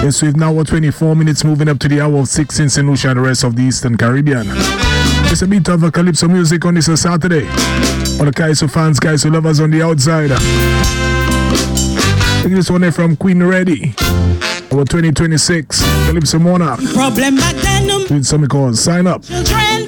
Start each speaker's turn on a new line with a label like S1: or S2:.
S1: Yes, we've now 24 minutes moving up to the hour of 6 in St. Lucia and the rest of the Eastern Caribbean. It's a bit of a calypso music on this Saturday. All the Kaiso fans, Kaiso lovers on the outside. Take this one there from Queen Ready. Our 2026 Calypso Monarch.
S2: Problem back then.
S1: With something called Sign Up.
S2: Children.